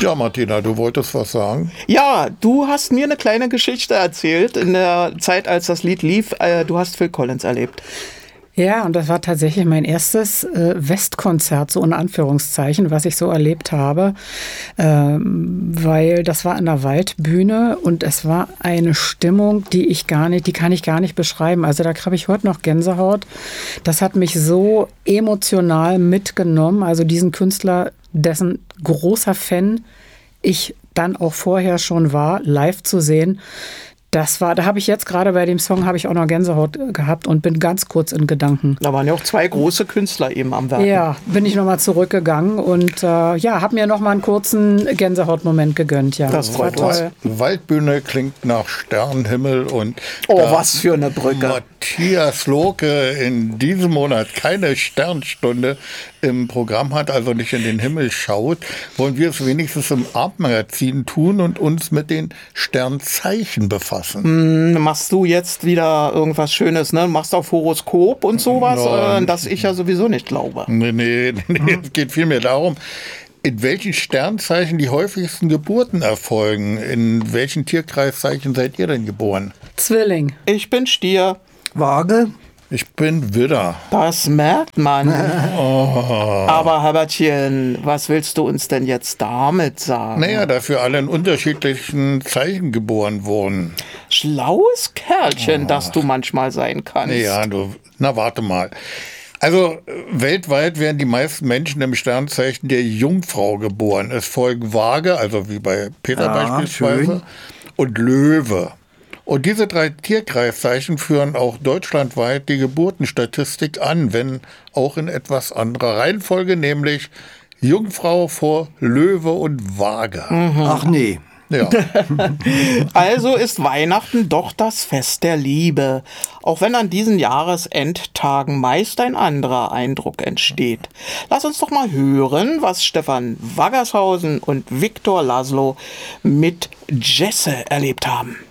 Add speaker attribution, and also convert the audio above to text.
Speaker 1: Ja, Martina, du wolltest was sagen?
Speaker 2: Ja, du hast mir eine kleine Geschichte erzählt in der Zeit, als das Lied lief. Du hast Phil Collins erlebt.
Speaker 3: Ja, und das war tatsächlich mein erstes Westkonzert, so in Anführungszeichen, was ich so erlebt habe, weil das war an der Waldbühne und es war eine Stimmung, die kann ich gar nicht beschreiben. Also da habe ich heute noch Gänsehaut. Das hat mich so emotional mitgenommen, also diesen Künstler, dessen großer Fan ich dann auch vorher schon war, live zu sehen. Da habe ich jetzt gerade bei dem Song habe ich auch noch Gänsehaut gehabt und bin ganz kurz in Gedanken.
Speaker 2: Da waren ja auch zwei große Künstler eben am Werk.
Speaker 3: Ja, bin ich nochmal zurückgegangen und habe mir nochmal einen kurzen Gänsehautmoment gegönnt. Ja,
Speaker 2: das freut uns.
Speaker 1: Waldbühne klingt nach Sternenhimmel und
Speaker 2: was für eine Brücke.
Speaker 1: Matthias Lohke in diesem Monat keine Sternstunde im Programm hat, also nicht in den Himmel schaut, wollen wir es wenigstens im Abendmagazin tun und uns mit den Sternzeichen befassen.
Speaker 2: Machst du jetzt wieder irgendwas Schönes, ne? Machst auf Horoskop und sowas, das ich ja sowieso nicht glaube.
Speaker 1: Nee, es geht vielmehr darum, in welchen Sternzeichen die häufigsten Geburten erfolgen. In welchen Tierkreiszeichen seid ihr denn geboren?
Speaker 3: Zwilling.
Speaker 2: Ich bin Stier.
Speaker 4: Waage.
Speaker 1: Ich bin Widder.
Speaker 2: Das merkt man. Aber Herbertchen, was willst du uns denn jetzt damit sagen?
Speaker 1: Naja, dass wir alle in unterschiedlichen Zeichen geboren wurden.
Speaker 2: Schlaues Kerlchen, das du manchmal sein kannst.
Speaker 1: Ja, warte mal. Also weltweit werden die meisten Menschen im Sternzeichen der Jungfrau geboren. Es folgen Waage, also wie bei Peter beispielsweise,
Speaker 4: schön.
Speaker 1: Und Löwe. Und diese 3 Tierkreiszeichen führen auch deutschlandweit die Geburtenstatistik an, wenn auch in etwas anderer Reihenfolge, nämlich Jungfrau vor Löwe und Waage.
Speaker 4: Ach nee.
Speaker 1: Ja.
Speaker 2: Also ist Weihnachten doch das Fest der Liebe, auch wenn an diesen Jahresendtagen meist ein anderer Eindruck entsteht. Lass uns doch mal hören, was Stefan Waggershausen und Viktor Laszlo mit Jesse erlebt haben.